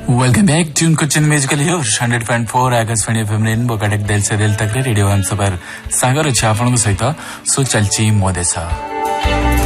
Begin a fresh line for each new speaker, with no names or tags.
Welcome back tune Cochin musical here 100.4 Akashvani FM rainbow Cuttack दिल से दिल तक रेडियो हम सबर सागर अच्छे आपन सहित सो चलची मो देश।